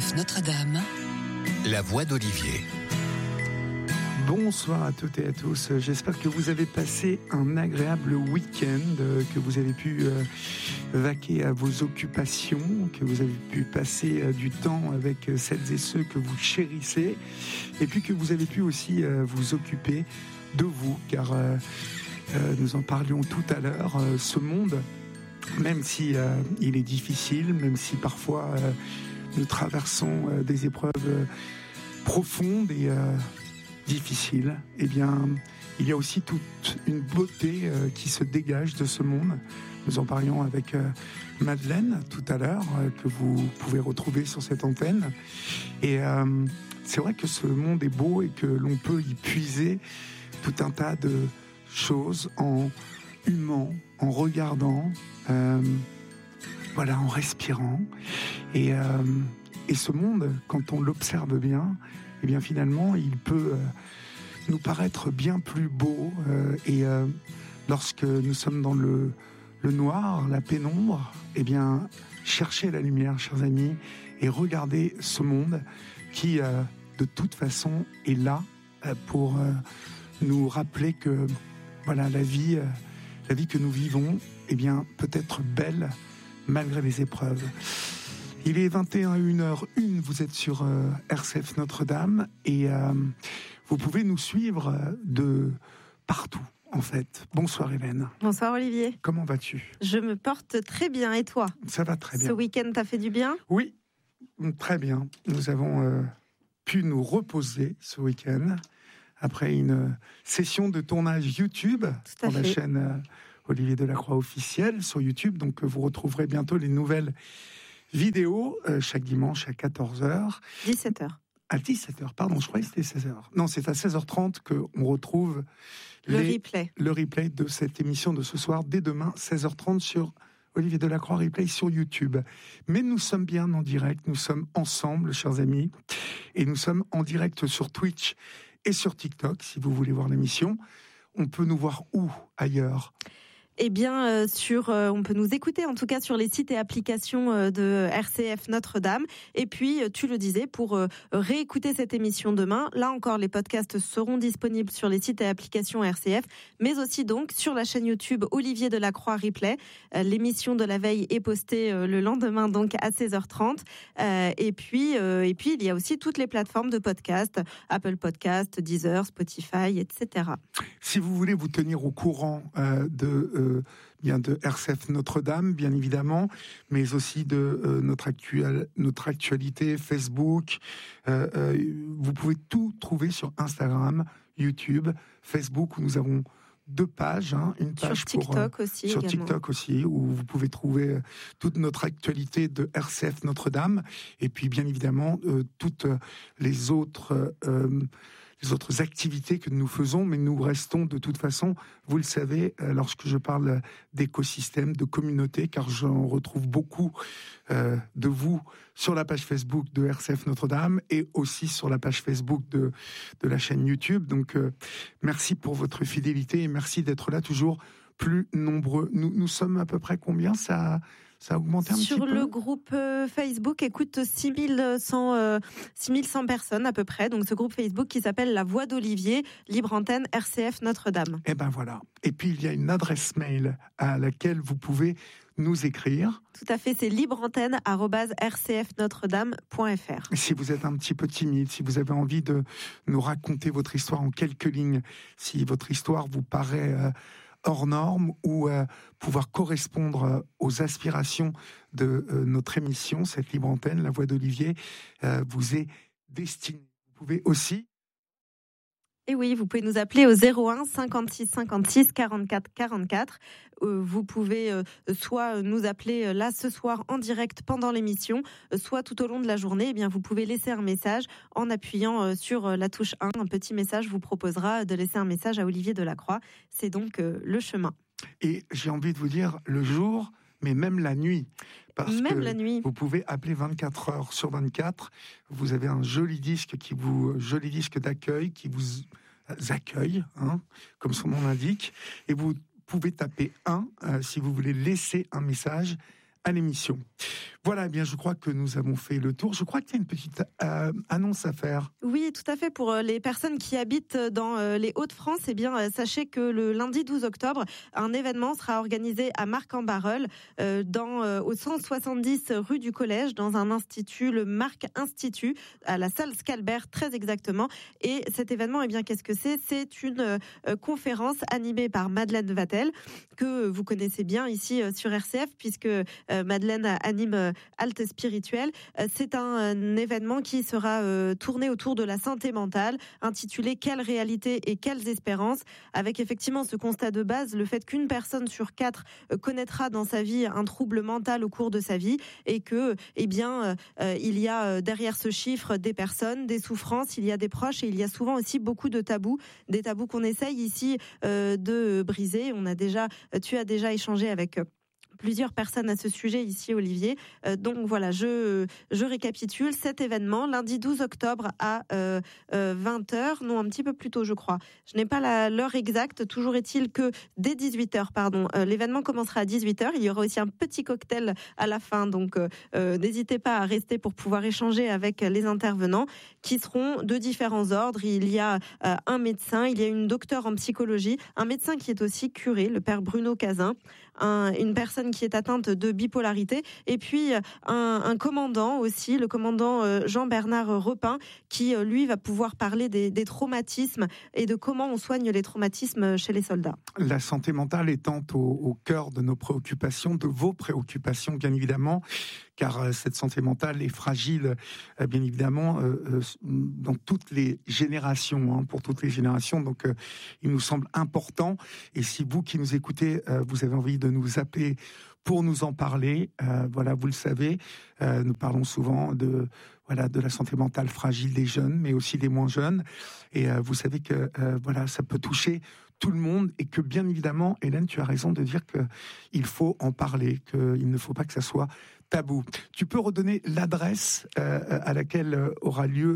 RCF Notre-Dame, la voix d'Olivier. Bonsoir à toutes et à tous, j'espère que vous avez passé un agréable week-end, que vous avez pu vaquer à vos occupations, que vous avez pu passer du temps avec celles et ceux que vous chérissez, et puis que vous avez pu aussi vous occuper de vous, car nous en parlions tout à l'heure, ce monde, même si il est difficile, même si parfois nous traversons des épreuves profondes et difficiles, eh bien, il y a aussi toute une beauté qui se dégage de ce monde. Nous en parlions avec Madeleine tout à l'heure, que vous pouvez retrouver sur cette antenne. Et c'est vrai que ce monde est beau et que l'on peut y puiser tout un tas de choses en humant, en regardant, en respirant. Et ce monde, quand on l'observe bien, eh bien finalement, il peut nous paraître bien plus beau. Lorsque nous sommes dans le noir, la pénombre, eh bien, cherchez la lumière, chers amis, et regardez ce monde qui, de toute façon, est là pour nous rappeler que la vie que nous vivons, eh bien, peut être belle malgré les épreuves. Il est 21h01, vous êtes sur RCF Notre-Dame et vous pouvez nous suivre de partout, en fait. Bonsoir Hélène. Bonsoir Olivier. Comment vas-tu ? Je me porte très bien, et toi ? Ça va très bien. Ce week-end t'a fait du bien ? Oui, très bien. Nous avons pu nous reposer ce week-end après une session de tournage YouTube pour la chaîne Olivier Delacroix officielle sur YouTube. Donc vous retrouverez bientôt les nouvelles vidéos chaque dimanche à 14h. 17h. À 17h, pardon, je croyais que c'était 16h. Non, c'est à 16h30 qu'on retrouve le replay de cette émission de ce soir, dès demain, 16h30 sur Olivier Delacroix Replay sur YouTube. Mais nous sommes bien en direct, nous sommes ensemble, chers amis, et nous sommes en direct sur Twitch et sur TikTok, si vous voulez voir l'émission. On peut nous voir où ailleurs ? Eh bien, on peut nous écouter en tout cas sur les sites et applications de RCF Notre-Dame. Et puis, tu le disais, pour réécouter cette émission demain, là encore, les podcasts seront disponibles sur les sites et applications RCF, mais aussi donc sur la chaîne YouTube Olivier Delacroix Replay. L'émission de la veille est postée le lendemain, donc à 16h30. Et puis, il y a aussi toutes les plateformes de podcasts, Apple Podcasts, Deezer, Spotify, etc. Si vous voulez vous tenir au courant de RCF Notre-Dame, bien évidemment, mais aussi de notre actualité Facebook. Vous pouvez tout trouver sur Instagram, YouTube, Facebook, où nous avons 2 pages, une page sur TikTok sur TikTok aussi, où vous pouvez trouver toute notre actualité de RCF Notre-Dame, et puis bien évidemment toutes les autres activités que nous faisons, mais nous restons de toute façon, vous le savez, lorsque je parle d'écosystème, de communauté, car j'en retrouve beaucoup de vous sur la page Facebook de RCF Notre-Dame et aussi sur la page Facebook de la chaîne YouTube. Donc, merci pour votre fidélité et merci d'être là toujours plus nombreux. Nous sommes à peu près combien ? Ça a augmenté un petit peu ? Sur le groupe Facebook, écoute, 6100 personnes à peu près. Donc ce groupe Facebook qui s'appelle La Voix d'Olivier, libre antenne RCF Notre-Dame. Et ben voilà. Et puis il y a une adresse mail à laquelle vous pouvez nous écrire. Tout à fait, c'est libreantenne@rcfnotredame.fr. Si vous êtes un petit peu timide, si vous avez envie de nous raconter votre histoire en quelques lignes, si votre histoire vous paraît hors norme ou pouvoir correspondre aux aspirations de notre émission, cette libre antenne, La Voix d'Olivier, vous est destinée. Vous pouvez aussi... Et oui, vous pouvez nous appeler au 01 56 56 44 44. Vous pouvez soit nous appeler là ce soir en direct pendant l'émission, soit tout au long de la journée. Eh bien, vous pouvez laisser un message en appuyant sur la touche 1. Un petit message vous proposera de laisser un message à Olivier Delacroix. C'est donc le chemin. Et j'ai envie de vous dire le jour, mais même la nuit. Parce même que la nuit. Vous pouvez appeler 24 heures sur 24. Vous avez un joli disque d'accueil qui vous accueille, comme son nom l'indique. Et vous pouvez taper 1 si vous voulez laisser un message à l'émission. Voilà, eh bien, je crois que nous avons fait le tour. Je crois qu'il y a une petite annonce à faire. Oui, tout à fait. Pour les personnes qui habitent dans les Hauts-de-France, eh bien, sachez que le lundi 12 octobre, un événement sera organisé à Marc-en-Barœul, au 170 rue du Collège, dans un institut, le Marc Institut, à la salle Scalbert, très exactement. Et cet événement, eh bien, qu'est-ce que c'est ? C'est une conférence animée par Madeleine Vatel, que vous connaissez bien ici sur RCF, puisque Madeleine anime Halte Spirituelle. C'est un événement qui sera tourné autour de la santé mentale, intitulé Quelle réalité et quelles espérances, avec effectivement ce constat de base, le fait qu'une personne sur 4 connaîtra dans sa vie un trouble mental au cours de sa vie, et que, eh bien, il y a derrière ce chiffre des personnes, des souffrances, il y a des proches, et il y a souvent aussi beaucoup de tabous, des tabous qu'on essaye ici de briser. Tu as déjà échangé avec plusieurs personnes à ce sujet ici, Olivier. Donc voilà, je récapitule cet événement, lundi 12 octobre à 20h, non, un petit peu plus tôt, je crois. Je n'ai pas l'heure exacte, toujours est-il que dès 18h, l'événement commencera à 18h. Il y aura aussi un petit cocktail à la fin, donc n'hésitez pas à rester pour pouvoir échanger avec les intervenants qui seront de différents ordres. Il y a un médecin, il y a une docteure en psychologie, un médecin qui est aussi curé, le père Bruno Cazin, une personne qui est atteinte de bipolarité, et puis un commandant aussi, le commandant Jean-Bernard Repin, qui lui va pouvoir parler des traumatismes et de comment on soigne les traumatismes chez les soldats. La santé mentale étant au cœur de nos préoccupations, de vos préoccupations bien évidemment, car cette santé mentale est fragile, bien évidemment, dans toutes les générations, pour toutes les générations. Donc, il nous semble important. Et si vous qui nous écoutez, vous avez envie de nous appeler pour nous en parler, voilà, vous le savez, nous parlons souvent de la santé mentale fragile des jeunes, mais aussi des moins jeunes. Et vous savez que ça peut toucher tout le monde, et que bien évidemment, Hélène, tu as raison de dire qu'il faut en parler, qu'il ne faut pas que ça soit tabou. Tu peux redonner l'adresse à laquelle aura lieu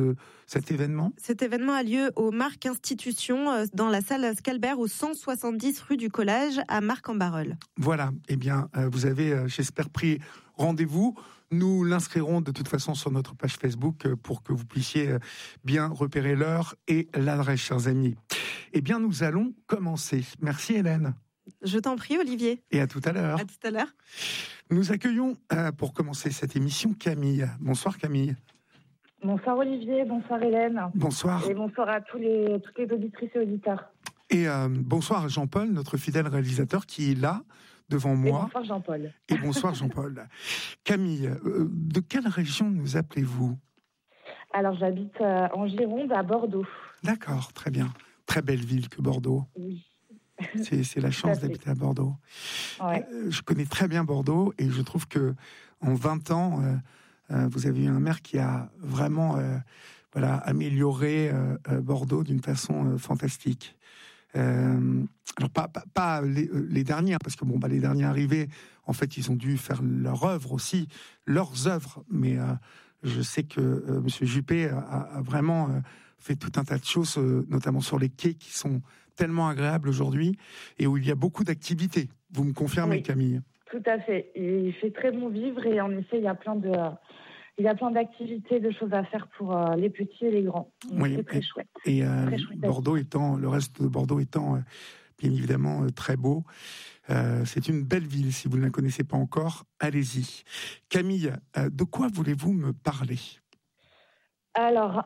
cet événement ? Cet événement a lieu au Marc Institution, dans la salle Scalbert, au 170 rue du Collège, à Marc-en-Barœul. Voilà, eh bien, vous avez, j'espère, pris rendez-vous. Nous l'inscrirons de toute façon sur notre page Facebook pour que vous puissiez bien repérer l'heure et l'adresse, chers amis. Eh bien, nous allons commencer. Merci Hélène. Je t'en prie, Olivier. Et à tout à l'heure. À tout à l'heure. Nous accueillons, pour commencer cette émission, Camille. Bonsoir Camille. Bonsoir Olivier, bonsoir Hélène. Bonsoir. Et bonsoir à toutes les auditrices et auditeurs. Et bonsoir à Jean-Paul, notre fidèle réalisateur, qui est là, devant moi. Et bonsoir Jean-Paul. Et bonsoir Jean-Paul. Camille, de quelle région nous appelez-vous ? Alors j'habite en Gironde, à Bordeaux. D'accord, très bien. Très belle ville que Bordeaux. Oui. C'est la chance d'habiter à Bordeaux. Ouais. Je connais très bien Bordeaux, et je trouve que en 20 ans, vous avez eu un maire qui a vraiment amélioré Bordeaux d'une façon fantastique. Alors pas les derniers, parce que les derniers arrivés, en fait, ils ont dû faire leurs œuvres, mais je sais que Monsieur Juppé a vraiment fait tout un tas de choses, notamment sur les quais, qui sont tellement agréables aujourd'hui, et où il y a beaucoup d'activités. Vous me confirmez, oui, Camille ? Tout à fait. Il fait très bon vivre, et en effet, il y a plein d'activités, de choses à faire pour les petits et les grands. Donc oui, c'est très chouette. Et très chouette. le reste de Bordeaux étant bien évidemment très beau. C'est une belle ville. Si vous ne la connaissez pas encore, allez-y. Camille, de quoi voulez-vous me parler ? Alors,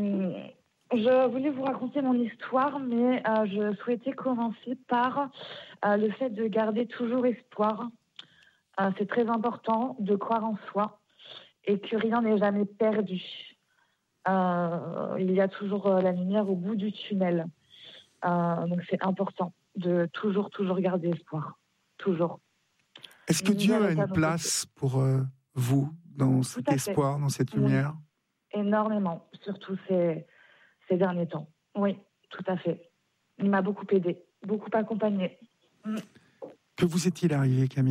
je voulais vous raconter mon histoire, mais je souhaitais commencer par le fait de garder toujours espoir. C'est très important de croire en soi et que rien n'est jamais perdu. Il y a toujours la lumière au bout du tunnel. Donc c'est important de toujours garder espoir. Toujours. Est-ce que Dieu a une place pour vous dans cet espoir, dans cette lumière ? Oui. Énormément, surtout ces derniers temps. Oui, tout à fait. Il m'a beaucoup aidé, beaucoup accompagné. Que vous est-il arrivé, Camille ?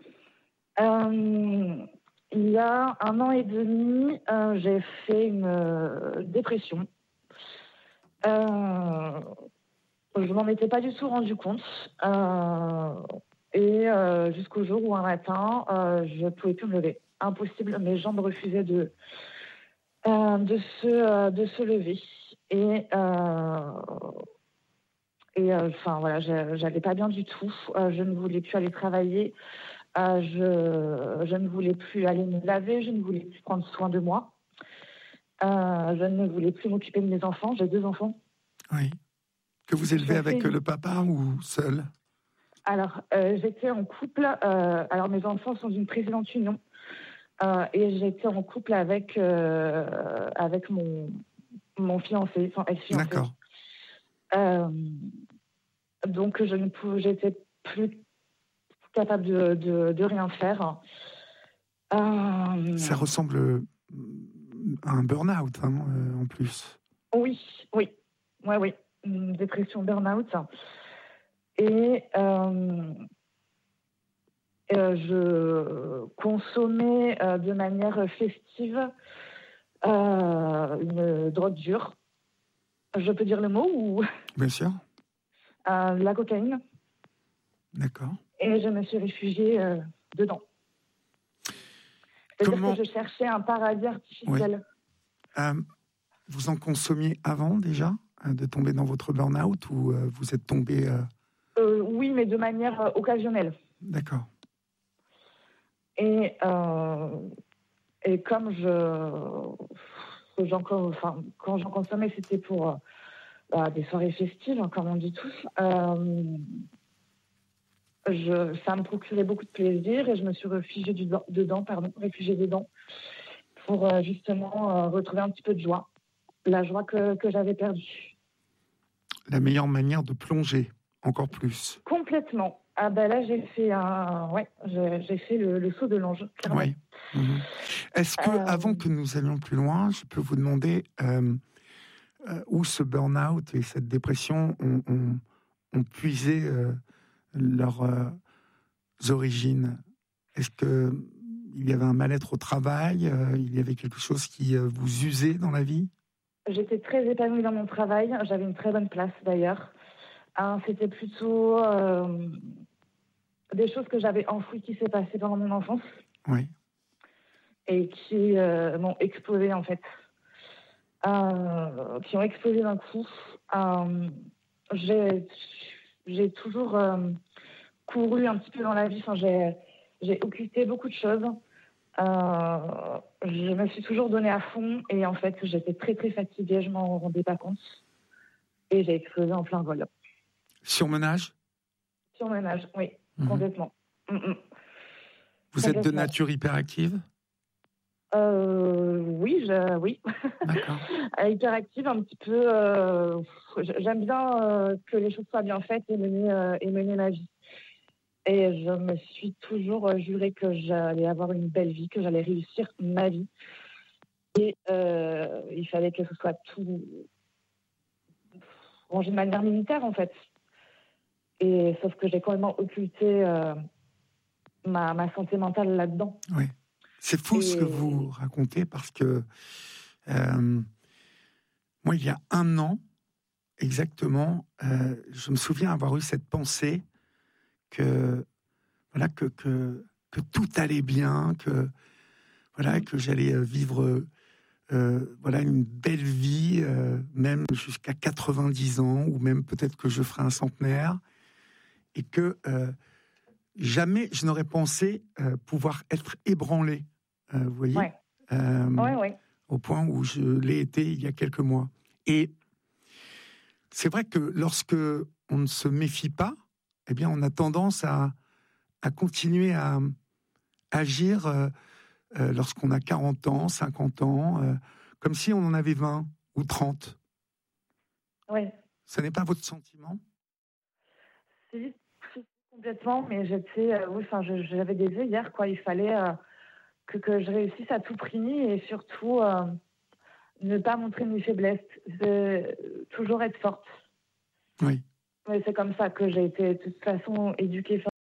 Il y a 1 an et demi, j'ai fait une dépression. Je m'en étais pas du tout rendu compte. Et jusqu'au jour où un matin, je ne pouvais plus me lever. Impossible, mes jambes refusaient de se lever. Enfin voilà, j'allais pas bien du tout. Je ne voulais plus aller travailler. Je ne voulais plus aller me laver. Je ne voulais plus prendre soin de moi. Je ne voulais plus m'occuper de mes enfants. J'ai 2 enfants. Oui. Que vous élevez avec le papa ou seul? Alors, j'étais en couple. Alors, mes enfants sont d'une précédente union. Et j'étais en couple avec mon fiancé, enfin ex-fiancé. D'accord. Donc, j'étais plus capable de rien faire. Ça ressemble à un burn-out, en plus. Oui. Une dépression burn-out. Et je consommais de manière festive une drogue dure. Je peux dire le mot ou... Bien sûr. La cocaïne. D'accord. Et je me suis réfugiée dedans. C'est-à-dire que je cherchais un paradis artificiel. Oui. Vous en consommiez avant déjà de tomber dans votre burn-out ou vous êtes tombé... Oui, mais de manière occasionnelle. D'accord. Et comme quand j'en consommais, c'était pour des soirées festives, comme on dit tous. Ça me procurait beaucoup de plaisir et je me suis réfugiée dedans pour justement retrouver un petit peu de joie, la joie que j'avais perdue. La meilleure manière de plonger encore plus. Complètement. Ah ben là j'ai fait j'ai fait le saut de l'ange. Clairement. Oui. Mmh. Est-ce que avant que nous allions plus loin, je peux vous demander où ce burn-out et cette dépression ont puisé leurs origines? Est-ce que il y avait un mal-être au travail? Il y avait quelque chose qui vous usait dans la vie? J'étais très épanouie dans mon travail. J'avais une très bonne place d'ailleurs. C'était plutôt des choses que j'avais enfouies qui s'est passé pendant mon enfance. Oui. Et qui m'ont explosé en fait. Qui ont explosé d'un coup. J'ai toujours couru un petit peu dans la vie. Enfin, j'ai occulté beaucoup de choses. Je me suis toujours donnée à fond et en fait, j'étais très très fatiguée. Je m'en rendais pas compte. Et j'ai explosé en plein vol. Surmenage? Surmenage, oui, complètement. Vous êtes de nature hyperactive? Oui. D'accord. Hyperactive, un petit peu. J'aime bien que les choses soient bien faites et mener ma vie. Et je me suis toujours juré que j'allais avoir une belle vie, que j'allais réussir ma vie. Et il fallait que ce soit tout rangé de manière militaire, en fait. Et sauf que j'ai quand même occulté ma santé mentale là-dedans. Oui. C'est fou ce que vous racontez parce que moi, il y a 1 an, exactement, je me souviens avoir eu cette pensée que tout allait bien, que j'allais vivre une belle vie, même jusqu'à 90 ans, ou même peut-être que je ferai un centenaire, et que jamais je n'aurais pensé pouvoir être ébranlé, vous voyez, au point où je l'ai été il y a quelques mois. Et c'est vrai que lorsque on ne se méfie pas, eh bien, on a tendance à continuer à agir lorsqu'on a 40 ans, 50 ans, comme si on en avait 20 ou 30. Oui. Ce n'est pas votre sentiment? Si, complètement, mais j'avais des œillères, quoi. Il fallait que je réussisse à tout prix et surtout ne pas montrer mes faiblesses, toujours être forte. Oui. Mais c'est comme ça que j'ai été de toute façon éduquée.